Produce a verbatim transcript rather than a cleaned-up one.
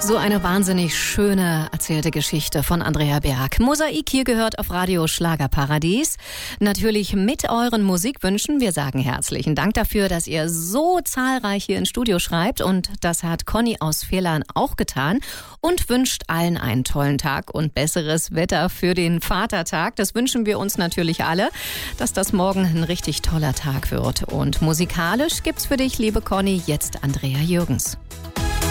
So eine wahnsinnig schöne erzählte Geschichte von Andrea Berg. Mosaik hier gehört auf Radio Schlagerparadies. Natürlich mit euren Musikwünschen. Wir sagen herzlichen Dank dafür, dass ihr so zahlreich hier ins Studio schreibt. Und das hat Conny aus Fehlern auch getan. Und wünscht allen einen tollen Tag und besseres Wetter für den Vatertag. Das wünschen wir uns natürlich alle, dass das morgen ein richtig toller Tag wird. Und musikalisch gibt's für dich, liebe Conny, jetzt Andrea Jürgens.